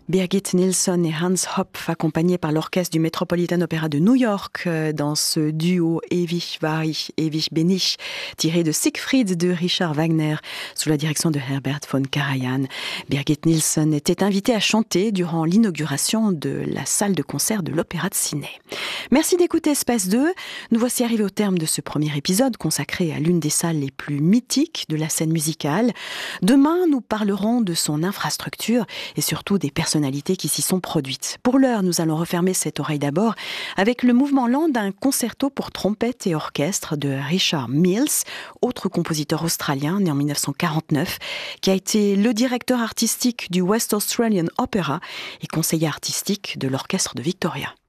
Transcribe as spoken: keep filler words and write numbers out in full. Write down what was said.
Birgit Nilsson et Hans Hopf, accompagnés par l'orchestre du Metropolitan Opera de New York, dans ce duo Ewig war ich, ewig bin ich, tiré de Siegfried de Richard Wagner, sous la direction de Herbert von Karajan. Birgit Nilsson était invitée à chanter durant l'inauguration de la salle de concert de l'Opéra de Sydney. Merci d'écouter Espace deux. Nous voici arrivés au terme de ce premier épisode consacré à l'une des salles les plus mythiques de la scène musicale. Demain, nous parlerons de son infrastructure et surtout des personnalités qui s'y sont produites. Pour l'heure, nous allons refermer cette oreille d'abord avec le mouvement lent d'un concerto pour trompette et orchestre de Richard Mills, autre compositeur australien né en dix-neuf cent quarante-neuf, qui a été le directeur artistique du West Australian Opera et conseiller artistique de l'orchestre de Victoria.